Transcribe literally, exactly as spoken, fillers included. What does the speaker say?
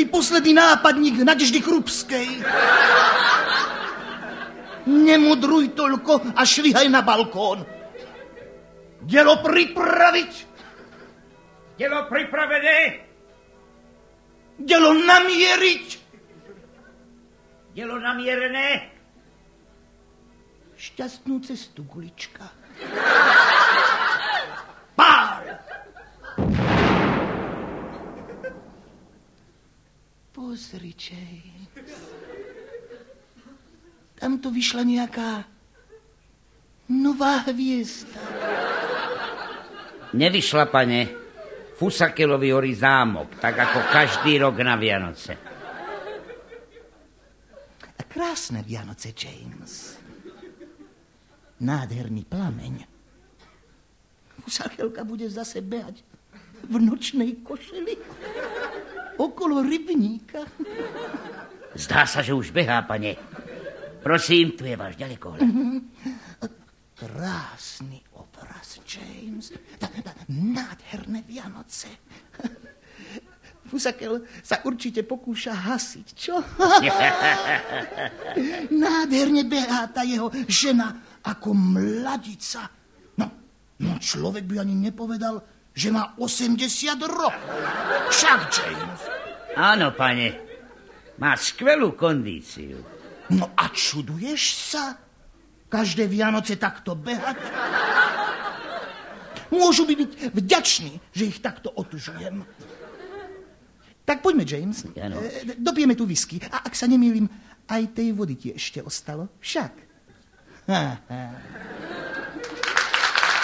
ty posledný nápadník Nadeždy Krupskej. Nemudruj toľko a švihaj na balkón. Dielo pripraviť. Dielo pripravené. Dielo namieriť. Dielo namierené. Šťastnú cestu, Gulička. Pál! Pozri, James. Tam to vyšla nejaká nová hviezda. Nevyšla, pane. Fusakelovi horí zámok, tak ako každý rok na Vianoce. A krásne Vianoce, James. Nádherný plameň. Fusakelka bude zase behať v nočnej košeli okolo rybníka. Zdá sa, že už behá, pane. Prosím, tu je váš ďalekohľad. Krásny obraz, James. Tá, tá, nádherné Vianoce. Fusakel sa určite pokúša hasiť, čo? Nádherne behá tá jeho žena ako mladica. No, no človek by ani nepovedal, že má osemdesiat rokov. Však, James. Áno, pane. Má skvelú kondíciu. No a čuduješ sa? Každé Vianoce takto behať? Môžu by byť vďační, že ich takto otužujem. Tak poďme, James. Ano. E, dopijeme tu whisky. A ak sa nemýlim, aj tej vody ti ešte ostalo. Však. Ha, ha.